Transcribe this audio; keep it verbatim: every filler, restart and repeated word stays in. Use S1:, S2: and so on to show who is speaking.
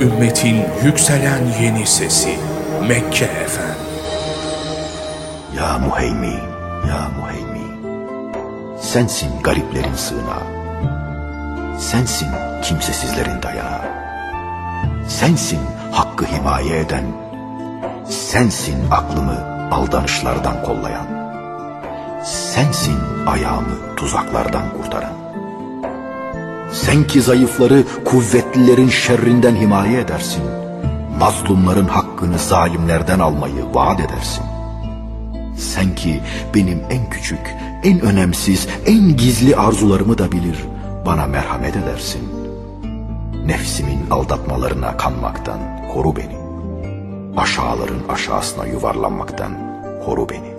S1: ümmetin yükselen yeni sesi Mekke Efendi.
S2: Ya Muheymin, ya Muheymin, sensin gariplerin sığınağı, sensin kimsesizlerin dayanağı, sensin hakkı himaye eden, sensin aklımı aldanışlardan kollayan, sensin ayağımı tuzaklardan kurtaran. Sen ki zayıfları kuvvetlilerin şerrinden himaye edersin, mazlumların hakkını zalimlerden almayı vaat edersin. Sen ki benim en küçük, en önemsiz, en gizli arzularımı da bilir, bana merhamet edersin. Nefsimin aldatmalarına kanmaktan koru beni. Aşağıların aşağısına yuvarlanmaktan koru beni.